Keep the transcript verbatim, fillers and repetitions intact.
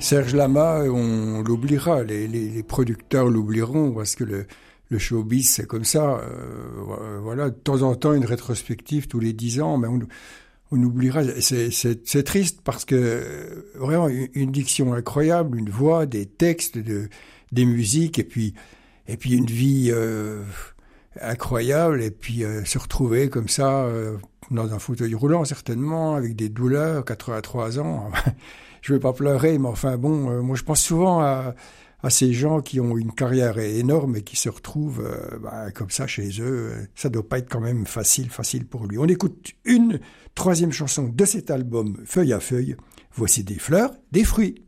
Serge Lama, on l'oubliera, les, les, les producteurs l'oublieront, parce que le, le showbiz, c'est comme ça. Euh, voilà, de temps en temps, une rétrospective tous les dix ans, mais on, on oubliera. C'est, c'est, c'est triste parce que vraiment, une, une diction incroyable, une voix, des textes, de, des musiques, et puis, et puis une vie euh, incroyable, et puis euh, se retrouver comme ça, euh, dans un fauteuil roulant, certainement, avec des douleurs, quatre-vingt-trois ans. Je ne vais pas pleurer, mais enfin bon, euh, moi je pense souvent à, à ces gens qui ont une carrière énorme et qui se retrouvent euh, bah, comme ça chez eux. Ça ne doit pas être quand même facile, facile pour lui. On écoute une troisième chanson de cet album, Feuille à feuille. Voici des fleurs, des fruits.